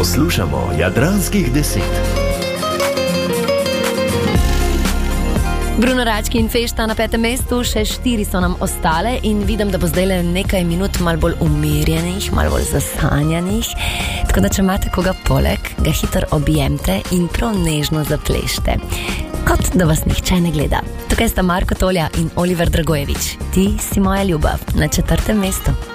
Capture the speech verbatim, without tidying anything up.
Poslušamo Jadranskih deset. Bruno Rački in Fešta na petem mestu, še štiri so nam ostale in vidim, da bo zdaj le nekaj minut malo bolj umirjenih, malo bolj zasanjanih. Tako da, če imate koga poleg, ga hitro objemte in prav nežno zaplešte. Kot da vas nihče ne gleda. Tukaj sta Marko Tolja in Oliver Dragojevič. Ti si moja ljubav na četrtem mestu.